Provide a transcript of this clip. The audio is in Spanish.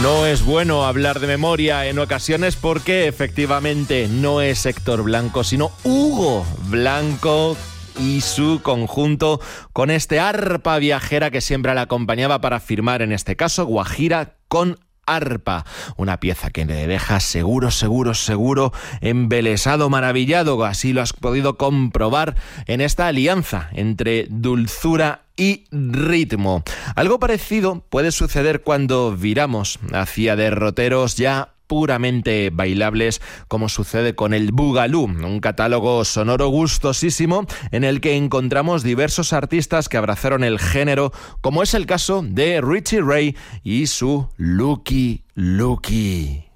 No es bueno hablar de memoria en ocasiones porque efectivamente no es Héctor Blanco, sino Hugo Blanco y su conjunto con este arpa viajera que siempre la acompañaba para firmar, en este caso, Guajira con arpa, una pieza que le deja seguro embelesado, maravillado. Así lo has podido comprobar en esta alianza entre dulzura y ritmo. Algo parecido puede suceder cuando viramos hacia derroteros ya puramente bailables, como sucede con el Boogaloo, un catálogo sonoro gustosísimo en el que encontramos diversos artistas que abrazaron el género, como es el caso de Richie Ray y su Lucky Lucky.